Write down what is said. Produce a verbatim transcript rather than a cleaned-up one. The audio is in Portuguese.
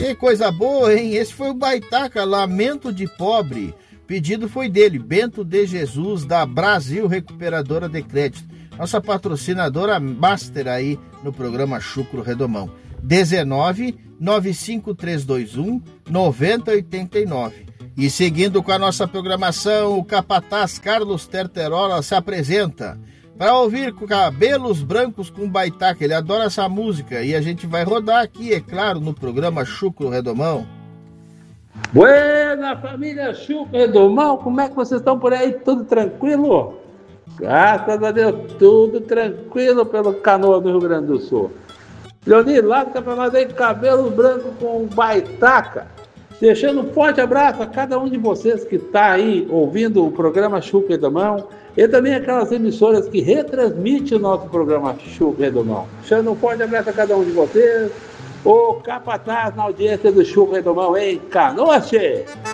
Que coisa boa, hein? Esse foi o Baitaca, Lamento de Pobre. O pedido foi dele, Bento de Jesus, da Brasil Recuperadora de Crédito. Nossa patrocinadora master aí no programa Chucro Redomão. dezenove, nove cinco três dois um, nove zero oito nove. E seguindo com a nossa programação, o capataz Carlos Terterola se apresenta para ouvir com Cabelos Brancos com Baitaca. Ele adora essa música e a gente vai rodar aqui, é claro, no programa Chucro Redomão. Buena, família Chucro Redomão, como é que vocês estão por aí? Tudo tranquilo? Graças a Deus, tudo tranquilo pelo Canoa do Rio Grande do Sul. Leonir, lasca pra nós aí, Cabelo Branco com Baitaca. Deixando um forte abraço a cada um de vocês que está aí ouvindo o programa Chucro Redomão e também aquelas emissoras que retransmitem o nosso programa Chucro Redomão. Deixando um forte abraço a cada um de vocês. O capataz na audiência do Chucro Redomão em Canoas, che.